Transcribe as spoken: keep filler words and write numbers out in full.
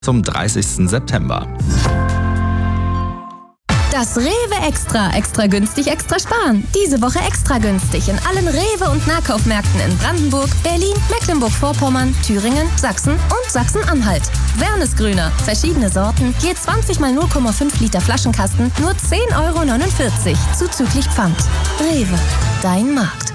zum dreißigsten September. Das Rewe Extra. Extra günstig, extra sparen. Diese Woche extra günstig in allen Rewe- und Nahkaufmärkten in Brandenburg, Berlin, Mecklenburg-Vorpommern, Thüringen, Sachsen und Sachsen-Anhalt. Wernesgrüner. Verschiedene Sorten. Je zwanzig mal null Komma fünf Liter Flaschenkasten. Nur zehn Euro neunundvierzig. Zuzüglich Pfand. Rewe. Dein Markt.